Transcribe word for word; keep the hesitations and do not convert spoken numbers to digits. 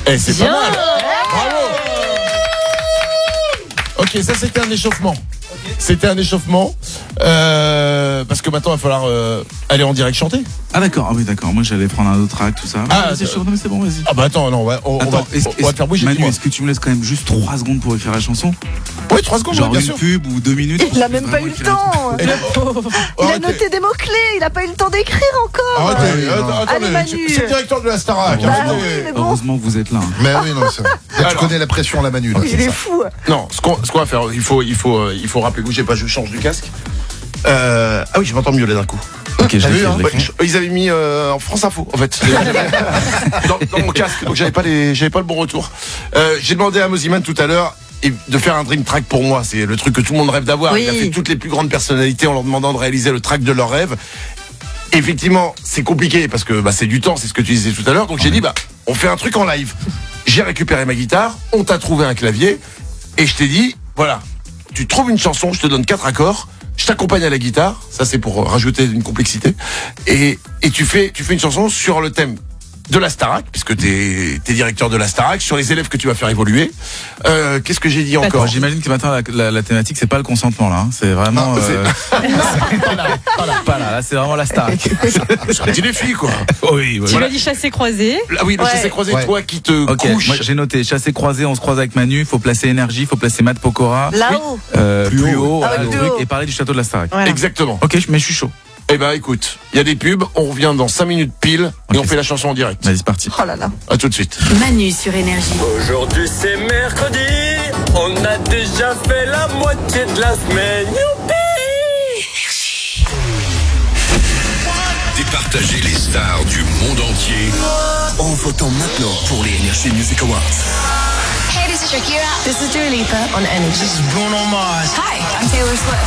Eh, c'est Bien. pas mal. Bravo. Ok, ça c'était un échauffement. C'était un échauffement. Euh, parce que maintenant il va falloir euh, aller en direct chanter. Ah d'accord, ah oui d'accord, moi j'allais prendre un autre track, tout ça. Ah, Ah, c'est chaud, non mais c'est bon, vas-y. Ah bah attends, non, on va, on, Attends, on va, est-ce, on va te faire bouger. Manu, dis-moi. est-ce que tu me laisses quand même juste trois secondes pour écrire la chanson? Oui, trois secondes, Genre ouais, bien une sûr. pub ou deux minutes? Il a même pas eu le temps. Et là- Il a Arrêtez. noté des mots-clés, il a pas eu le temps d'écrire encore. Arrêtez, Ah oui, attends, non. attendez, Allez, Manu. c'est le directeur de la Starac. Bah arrêtez. oui, mais bon, Heureusement que vous êtes là. hein. Mais oui, non, c'est vrai. Là, tu Alors. connais la pression, la Manu. Là, il c'est est ça. fou. Non, ce qu'on, ce qu'on va faire, il faut, il faut, euh, il faut rappeler. Bougez pas, je change du casque. Euh, ah oui, je m'entends mieux là d'un coup. Ok, je T'as vu, l'écris, hein je Ouais, l'écris. je- Ils avaient mis euh, en France Info, en fait, dans, dans mon casque, donc j'avais pas les, j'avais pas le bon retour. Euh, j'ai demandé à Moziman tout à l'heure et de faire un dream track pour moi. C'est le truc que tout le monde rêve d'avoir. Oui. Il a fait toutes les plus grandes personnalités en leur demandant de réaliser le track de leur rêve. Effectivement, c'est compliqué parce que bah, c'est du temps, c'est ce que tu disais tout à l'heure. Donc j'ai dit bah on fait un truc en live. J'ai récupéré ma guitare, on t'a trouvé un clavier et je t'ai dit voilà, tu trouves une chanson, je te donne quatre accords. Je t'accompagne à la guitare, ça c'est pour rajouter une complexité, et, et tu fais tu fais une chanson sur le thème de la Starac, puisque t'es t'es directeur de la Starac, sur les élèves que tu vas faire évoluer. Euh, Qu'est-ce que j'ai dit encore? Bon, j'imagine que maintenant la, la, la thématique c'est pas le consentement là, hein. C'est vraiment. Non, c'est- euh, Pas là, pas là. pas là, là c'est vraiment la star. C'est un petit défi quoi. Oui, oui. Tu m'as dit chasser croisé. Ah oui, le Ouais. chassé croisé, Ouais. toi qui te Ok, couches. moi j'ai noté chassé croisé, on se croise avec Manu, faut placer énergie, faut placer Matt Pokora, Là-haut. euh, Plus plus, haut. haut, Ah voilà, oui, le plus truc, haut. et parler du château de la Starac. Voilà. Exactement. Ok, je- mais je suis chaud. Eh ben écoute, il y a des pubs, on revient dans cinq minutes pile et Ok. on fait la chanson en direct. Vas-y, c'est parti. Oh là là. À tout de suite. Manu sur Énergie. Aujourd'hui c'est mercredi, on a déjà fait la moitié de la semaine. Youpi! Départager les stars du monde entier en votant maintenant pour les Energy Music Awards. Hey, this is Shakira. This is Dua Lipa on Energy. This is Bruno Mars. Hi, I'm Taylor Swift.